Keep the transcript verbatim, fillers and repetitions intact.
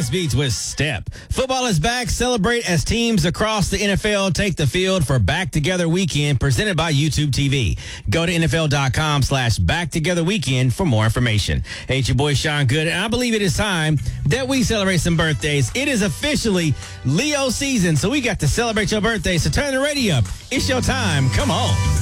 Beats with Step. Football is back. Celebrate as teams across the N F L take the field for Back Together Weekend presented by YouTube T V. Go to N F L dot com slash Back Together Weekend for more information. Hey, it's your boy Sean Good, and I believe it is time that we celebrate some birthdays. It is officially Leo season, so we got to celebrate your birthday. So turn the radio up. It's your time. Come on.